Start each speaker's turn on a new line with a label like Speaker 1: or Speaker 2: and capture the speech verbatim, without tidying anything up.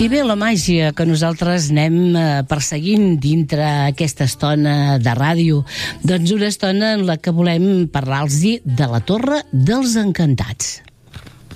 Speaker 1: I bé, la màgia que nosaltres anem perseguint dintre aquesta estona de ràdio, doncs una estona en la que volem parlar-los de la Torre dels Encantats.